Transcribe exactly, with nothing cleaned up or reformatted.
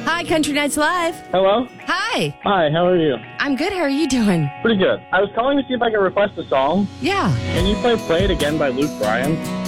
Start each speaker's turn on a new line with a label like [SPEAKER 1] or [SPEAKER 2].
[SPEAKER 1] Hi, Country Nights Live.
[SPEAKER 2] Hello?
[SPEAKER 1] Hi.
[SPEAKER 2] Hi, how are you?
[SPEAKER 1] I'm good. How are you doing?
[SPEAKER 2] Pretty good. I was calling to see if I could request a song.
[SPEAKER 1] Yeah.
[SPEAKER 2] Can you play Play It Again by Luke Bryan?